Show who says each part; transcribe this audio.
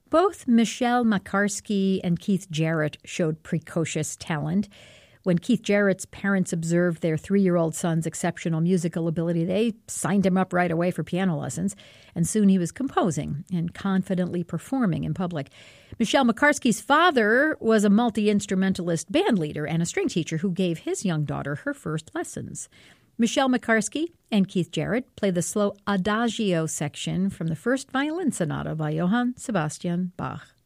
Speaker 1: Both Michelle Makarski and Keith Jarrett showed precocious talent. When Keith Jarrett's parents observed their 3-year-old son's exceptional musical ability, they signed him up right away for piano lessons, and soon he was composing and confidently performing in public. Michelle Makarski's father was a multi-instrumentalist band leader and a string teacher who gave his young daughter her first lessons. Michelle Makarski and Keith Jarrett play the slow Adagio section from the first violin sonata by Johann Sebastian Bach.